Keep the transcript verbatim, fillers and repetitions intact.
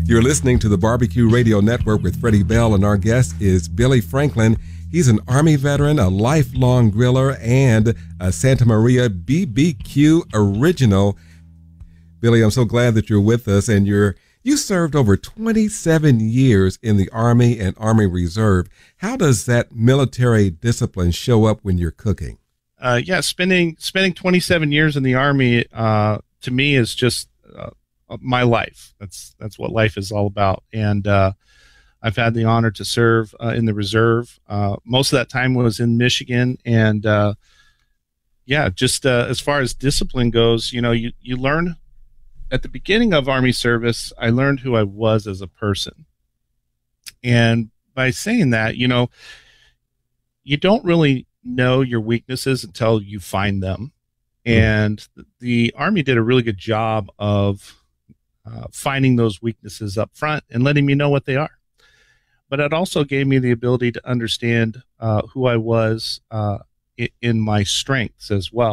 You're listening to the Barbecue Radio Network with Freddie Bell, and our guest is Billy Franklin. He's an Army veteran, a lifelong griller, and a Santa Maria B B Q original. Billy, I'm so glad that you're with us, and you're you served over twenty-seven years in the Army and Army Reserve. How does that military discipline show up when you're cooking? Uh, yeah, spending spending twenty-seven years in the Army uh, to me is just uh, my life. That's that's what life is all about. And uh, I've had the honor to serve uh, in the reserve. Uh, most of that time was in Michigan, and uh, yeah, just uh, as far as discipline goes, you know, you you learn at the beginning of Army service. I learned who I was as a person, and by saying that, you know, you don't really know your weaknesses until you find them. And the Army did a really good job of uh, finding those weaknesses up front and letting me know what they are. But it also gave me the ability to understand uh, who I was uh, in my strengths as well.